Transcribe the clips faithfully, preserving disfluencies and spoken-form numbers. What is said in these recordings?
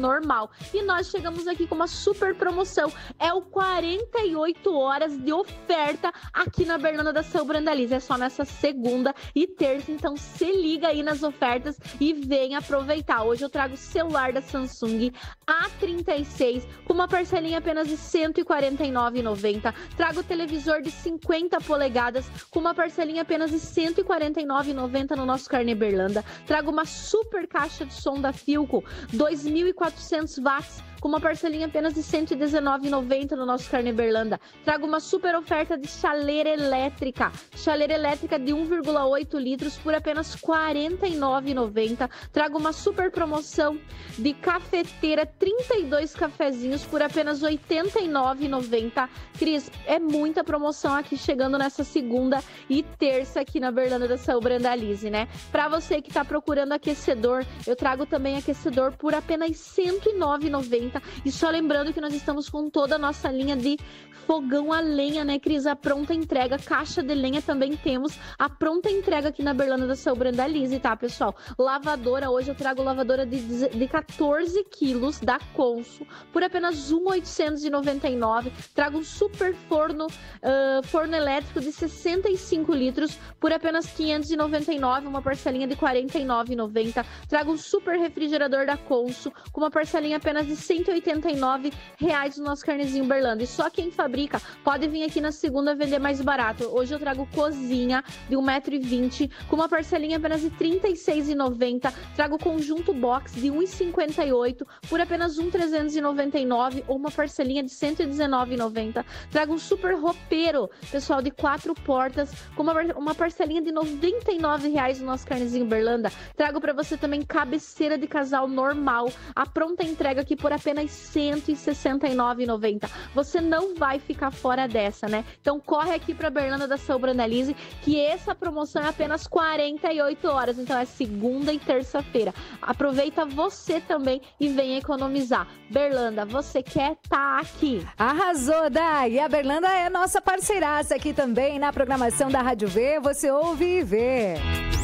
normal. E nós chegamos aqui com uma super promoção. É o quarenta e oito horas de oferta aqui na Berlanda da Seu Brandalize. É só nessa segunda e terça, então se liga aí nas ofertas e vem aproveitar. Hoje eu trago o celular da Samsung A trinta e seis com uma parcelinha apenas de cento e quarenta e nove reais e noventa centavos. Trago o televisor de cinquenta polegadas com uma parcelinha apenas de cento e quarenta e nove reais e noventa centavos no nosso Carnê Berlanda. Trago uma super caixa de som da Philco, dois mil e quatrocentos watts, com uma parcelinha apenas de cento e dezenove reais e noventa centavos no nosso Carnê Berlanda. Trago uma super oferta de chaleira elétrica. Chaleira elétrica de um vírgula oito litros por apenas quarenta e nove reais e noventa centavos. Trago uma super promoção de cafeteira, trinta e dois cafezinhos por apenas oitenta e nove reais e noventa centavos. Cris, é muita promoção aqui chegando nessa segunda e terça aqui na Berlanda da Seu Brandalize, né? Pra você que tá procurando aquecedor, eu trago também aquecedor por apenas cento e nove reais e noventa centavos. E só lembrando que nós estamos com toda a nossa linha de fogão a lenha, né, Cris? A pronta entrega, caixa de lenha também temos. A pronta entrega aqui na Berlanda da Seu Brandalize, tá, pessoal? Lavadora, hoje eu trago lavadora de, de quatorze quilos da Consul por apenas um mil oitocentos e noventa e nove reais. Trago um super forno, uh, forno elétrico de sessenta e cinco litros por apenas quinhentos e noventa e nove reais, uma parcelinha de quarenta e nove reais e noventa centavos. Trago um super refrigerador da Consul com uma parcelinha apenas de cento e oitenta e nove reais no nosso carnezinho Berlanda. E só quem fabrica pode vir aqui na segunda vender mais barato. Hoje eu trago cozinha de um metro e vinte com uma parcelinha apenas de trinta e seis reais e noventa centavos. Trago conjunto box de um real e cinquenta e oito por apenas um mil trezentos e noventa e nove reais ou uma parcelinha de cento e dezenove reais e noventa centavos. Trago um super roupeiro, pessoal, de quatro portas com uma, uma parcelinha de noventa e nove reais no nosso carnezinho Berlanda. Trago para você também cabeceira de casal normal, a pronta entrega aqui por apenas cento e sessenta e nove reais e noventa centavos. Você não vai ficar fora dessa, né? Então corre aqui para Berlanda da Seu Brandalize, que essa promoção é apenas quarenta e oito horas, então é segunda e terça-feira. Aproveita você também e vem economizar. Berlanda, você quer tá aqui. Arrasou, Dai! E a Berlanda é nossa parceiraça aqui também na programação da Rádio V. Você ouve e vê.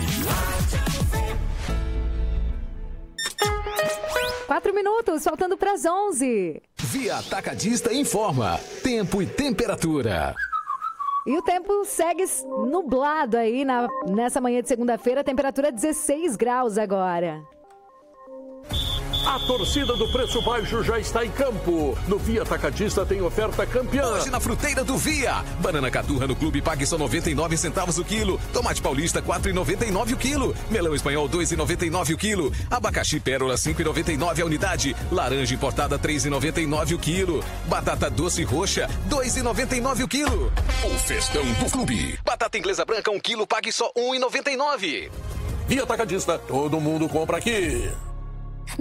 Quatro minutos, faltando para as onze. Via Atacadista informa tempo e temperatura. E o tempo segue nublado aí na, nessa manhã de segunda-feira, temperatura dezesseis graus agora. A torcida do Preço Baixo já está em campo. No Via Atacadista tem oferta campeã. Hoje na fruteira do Via. Banana caturra no clube pague só noventa e nove centavos o quilo. Tomate paulista quatro reais e noventa e nove o quilo. Melão espanhol dois reais e noventa e nove o quilo. Abacaxi pérola cinco reais e noventa e nove a unidade. Laranja importada três reais e noventa e nove o quilo. Batata doce roxa dois reais e noventa e nove o quilo. O festão do clube. Batata inglesa branca um quilo pague só um real e noventa e nove. Via Atacadista, todo mundo compra aqui.